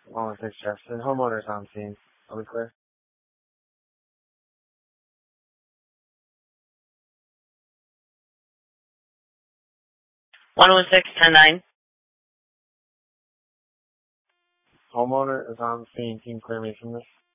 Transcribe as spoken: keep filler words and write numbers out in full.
one one six Jefferson. Homeowner's on scene. Are we clear? one one six, ten nine. Homeowner is on scene. Team clear me from this.